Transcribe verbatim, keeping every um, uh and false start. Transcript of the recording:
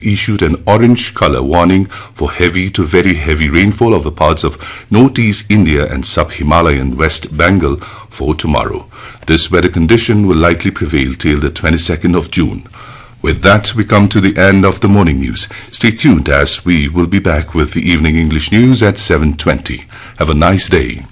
issued an orange color warning for heavy to very heavy rainfall over parts of northeast India and sub-Himalayan West Bengal for tomorrow. This weather condition will likely prevail till the twenty-second of June. With that, we come to the end of the morning news. Stay tuned as we will be back with the evening English news at seven twenty. Have a nice day.